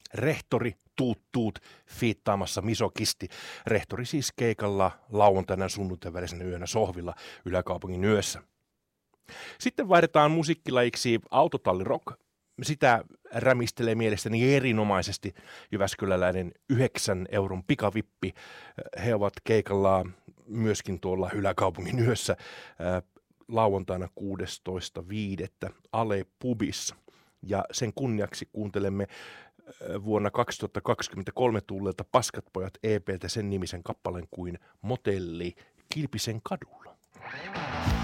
Rehtori tuut fiittaamassa misokisti. Rehtori siis keikalla lauantaina sunnuntain välisenä yönä sohvilla Yläkaupungin yössä. Sitten vaihdetaan musiikkilajiksi autotallirock. Sitä rämistelee mielestäni erinomaisesti jyväskyläläinen 9 euron pikavippi. He ovat keikalla myöskin tuolla Yläkaupungin yössä lauantaina 16.5. Ale Pubissa. Ja sen kunniaksi kuuntelemme vuonna 2023 tulleelta Paskat pojat EP:ltä sen nimisen kappaleen kuin Motelli Kilpisen kadulla.